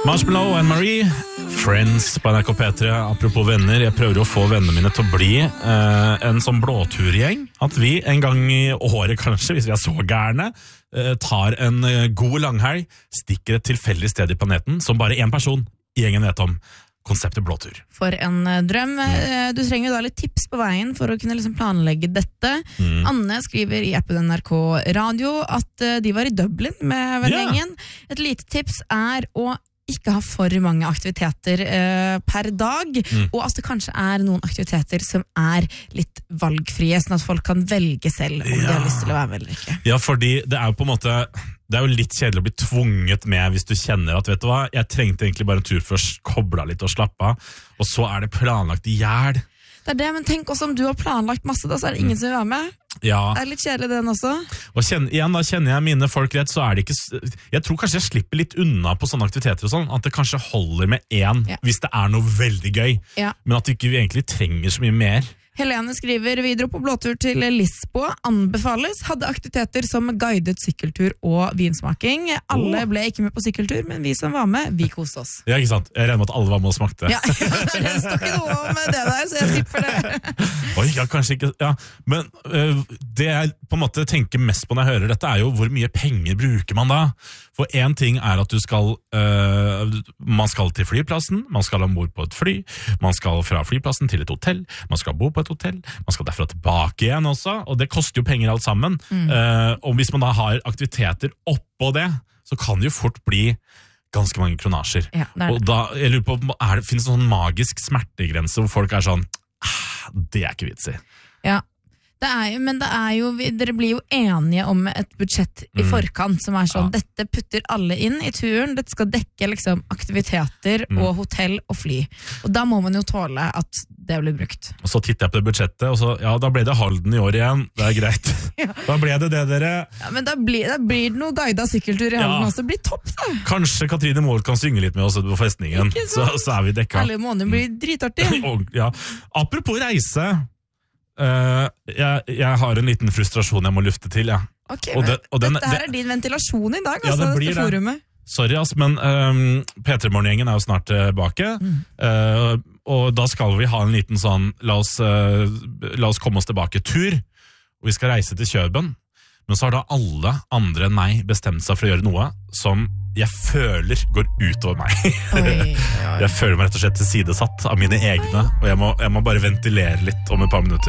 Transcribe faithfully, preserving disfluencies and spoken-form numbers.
Marshmallow and Marie, Friends på N R K P tre. Apropos venner, jeg prøver å få vennene mine til å bli eh, en sånn blåturgjeng. At vi en gang i året kanskje, hvis vi er så gærne, eh, tar en eh, god langhelg, stikker et tilfeldig sted i planeten, som bare en person i gjengen vet om. Konseptet blåtur. For en uh, drøm. Mm. Du trenger jo da litt tips på veien for å kunne liksom planlegge dette. Mm. Anne skriver i appen N R K Radio at uh, de var i Dublin med vennegjengen. Yeah. Et lite tips er å ikke ha for mange aktiviteter uh, per dag, mm. og at det kanskje er noen aktiviteter som er litt valgfrie, sånn at folk kan velge selv om ja. de har lyst til å være med eller ikke. Ja, fordi det er jo på en måte det er jo litt kjedelig å bli tvunget med hvis du kjenner at, vet du hva, jeg trengte egentlig bare en tur for å koble litt og slappe av, og så er det planlagt i hjel. Det er det, men tenk også om du har planlagt masse, da så er det ingen som vil være med. Ja. Det er litt kjedelig den også. Og kjenner, igjen da kjenner jeg mine folk rett, så er det ikke, jeg tror kanskje jeg slipper litt unna på sånne aktiviteter og sånn, at det kanskje holder med én, ja. hvis det er noe veldig gøy, ja. men at vi ikke egentlig trenger så mye mer. Helene skriver, vi dro på blåtur til Lisboa, anbefales, hadde aktiviteter som guidet sykkeltur og vinsmaking. Alle ble ikke med på sykkeltur, men vi som var med, vi koste oss. Ja, ikke sant? Jeg regner med at alle var med og smakte. Ja, det står ikke noe om det der, så jeg tipper det. Oi, ja, kanskje ikke, ja. Men uh, det jeg på en måte tenker mest på når jeg hører dette er jo hvor mye penger bruker man da? For en ting er at du skal, uh, man skal til flyplassen, man skal ombord på et fly, man skal fra flyplassen til et hotell, man skal bo på et hotell, man skal derfra tilbake igjen også, og det koster jo penger alt sammen. Mm. Uh, og hvis man da har aktiviteter oppå det, så kan det jo fort bli ganske mange kronasjer. Ja, det det. Og da, jeg lurer på, er det, finnes det sånn magisk smertegrense hvor folk er sånn, ah, det er ikke vits i. Ja. Det er jo, men det er jo, dere blir jo enige om et budsjett i forkant som er sånn, ja. dette putter alle inn i turen, dette skal dekke liksom aktiviteter mm. og hotell og fly. Og da må man jo tåle at det blir brukt. Og så titter jeg på det budsjettet, og så, ja, da ble det Halden i år igjen, det er greit. ja. Da ble det det, dere. Ja, men da blir, da blir det noe guidet sykkeltur i Halden ja. også, det blir topp da. Kanskje Katrine Mål kan synge litt med oss på festningen, så, så er vi dekka. Alle måneder blir dritartig. ja. Apropos reise, Uh, jeg, jeg har en liten frustrasjon jeg må lufte til, ja. Ok, og det, og den, dette her er din ventilasjon i dag, ja, altså, det dette forumet. Det. Sorry, ass, men um, P tre Morgen-gjengen er jo snart tilbake, mm. uh, og da skal vi ha en liten sånn, la oss, uh, la oss komme oss tilbake-tur, og vi skal reise til Kjøben, men så har da alle andre enn meg bestemt seg for å gjøre noe som jeg føler går utover meg. Oi, oi. Jeg føler meg rett og slett tilsidesatt av mine egne, og jeg må, jeg må bare ventilere litt om et par minutter.